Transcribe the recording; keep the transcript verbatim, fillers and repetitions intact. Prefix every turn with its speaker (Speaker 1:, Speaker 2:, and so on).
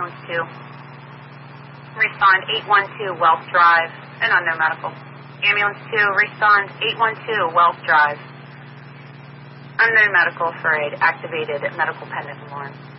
Speaker 1: Ambulance two. Respond eight one two Wealth Drive, an unknown medical. Ambulance two, respond eight one two Wealth Drive. Unknown medical for an activated medical pendant alarm.